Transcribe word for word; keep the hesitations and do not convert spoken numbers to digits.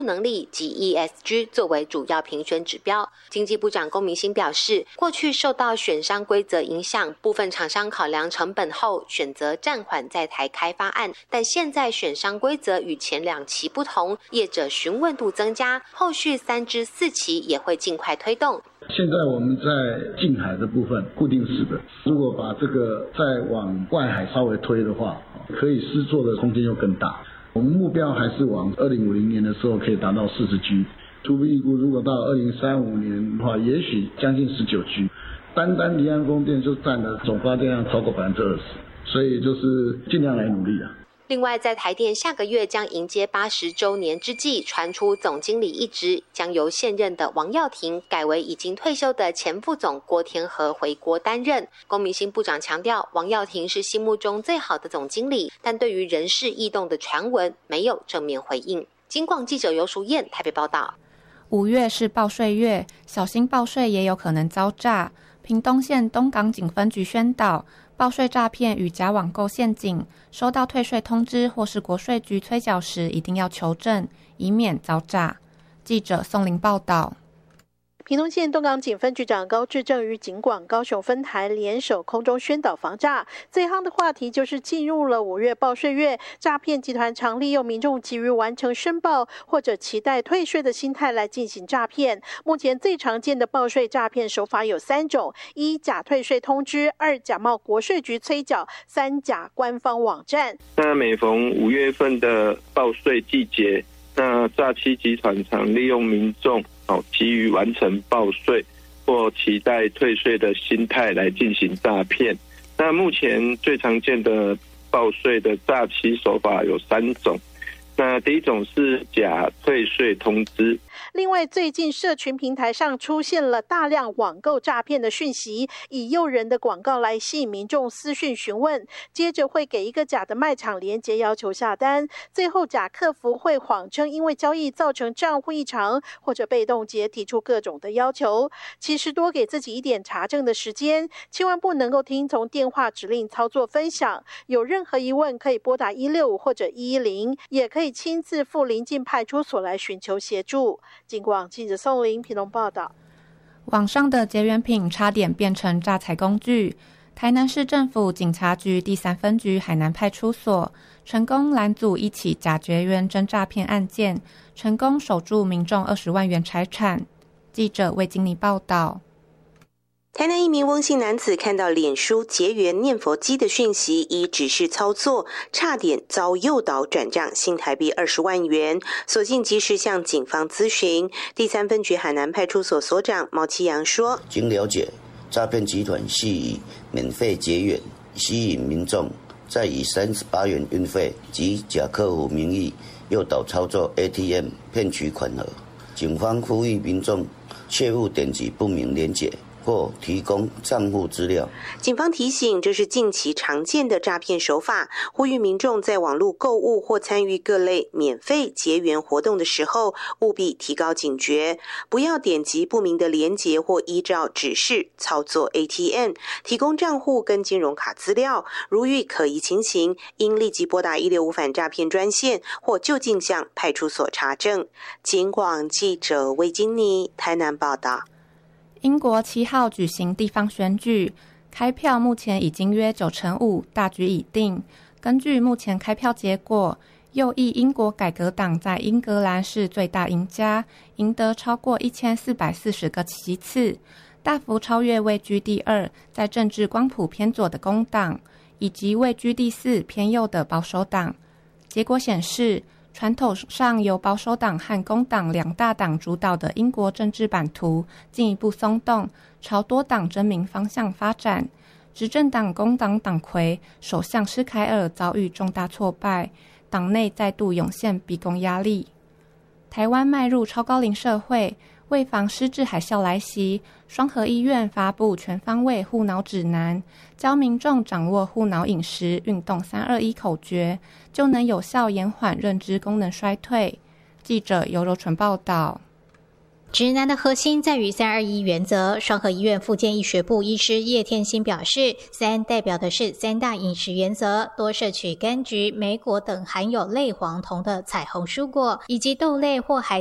能力及 E S G 作为主要评选指标。经济部长龚明鑫表示，过去受到选商规则影响，部分厂商考量成本后选择暂缓在台开发案，但现在选商规则与前两期不同，业者询问度增加，后续三至四期也会尽快推动。 现在我们在近海的部分固定式的，如果把这个再往外海稍微推的话，可以施作的空间又更大。我们目标还是往二零五零年的时候可以达到四十 G， 初步预估如果到二零三五年的话，也许将近十九 G， 单单离岸风电就占了总发电量超过百分之二十，所以就是尽量来努力啊。 另外，在台电下个月将迎接八十周年之际，传出总经理一职将由现任的王耀庭改为已经退休的前副总郭天和回国担任。龚明鑫部长强调，王耀庭是心目中最好的总经理，但对于人事异动的传闻没有正面回应。金广记者游淑燕台北报道。 五月是报税月，小心报税也有可能遭诈。屏东县东港警分局宣导，报税诈骗与假网购陷阱，收到退税通知或是国税局催缴时，一定要求证，以免遭诈。记者宋玲报道。 屏东县东港警分局长高志正与警广高雄分台联手空中宣导防诈。最夯的话题就是进入了五月报税月，诈骗集团常利用民众急于完成申报或者期待退税的心态来进行诈骗。目前最常见的报税诈骗手法有三种：一、假退税通知；二、假冒国税局催缴；三、假官方网站。 那每逢五月份的报税季节，那诈欺集团常利用民众哦急于完成报税或期待退税的心态来进行诈骗。那目前最常见的报税的诈欺手法有三种。那第一种是假退税通知。 另外，最近社群平台上出现了大量网购诈骗的讯息，以诱人的广告来吸引民众私讯询问，接着会给一个假的卖场连结要求下单，最后假客服会谎称因为交易造成账户异常，或者被冻结提出各种的要求。其实多给自己一点查证的时间，千万不能够听从电话指令操作分享。有任何疑问可以拨打一六五或者一一零，也可以亲自赴邻近派出所来寻求协助。警广记者宋玲屏东报道。 网上的结缘品差点变成诈财工具。台南市政府警察局第三分局海南派出所成功拦阻一起假结缘真诈骗案件，成功守住民众二十万元财产。记者魏经理报道。 台南一名翁姓男子看到脸书结缘念佛机的讯息，依指示操作，差点遭诱导转账新台币二十万元，所幸及时向警方咨询。第三分局海南派出所所长毛其阳说： 经了解，诈骗集团系以免费结缘吸引民众，再以三十八元运费及假客户名义诱导操作 A T M 骗取款额。警方呼吁民众切勿点击不明连结或提供账户资料。 警方提醒，这是近期常见的诈骗手法，呼吁民众在网络购物或参与各类免费结缘活动的时候，务必提高警觉，不要点击不明的连结或依照指示操作 A T M， 提供账户跟金融卡资料。如遇可疑情形，应立即拨打一六五反诈骗专线或就近向派出所查证。警广记者魏金妮台南报道。 英国七号举行地方选举，开票目前已经约九成五，大局已定。根据目前开票结果，右翼英国改革党在英格兰是最大赢家，赢得超过一千四百四十个席次，大幅超越位居第二在政治光谱偏左的工党，以及位居第四偏右的保守党。结果显示，传统上由保守党和工党两大党主导的英国政治版图进一步松动，朝多党争鸣方向发展。执政党工党党魁首相施凯尔遭遇重大挫败，党内再度涌现逼宫压力。台湾迈入超高龄社会，为防失智海啸来袭，双和医院发布全方位护脑指南，教民众掌握护脑饮食、运动三二一口诀，就能有效延缓认知功能衰退。记者尤柔纯报道。 直男的核心在于三二一原则。双和医院复健医学部医师叶天兴表示，三代表的是三大饮食原则，多摄取柑橘、莓果等含有类黄酮的彩虹蔬果，以及豆类或海